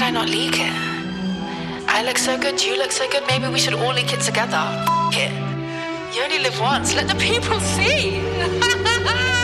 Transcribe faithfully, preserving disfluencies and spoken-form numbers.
I not leak it? I look so good, you look so good, maybe we should all leak it together. F- it. You only live once, let the people see.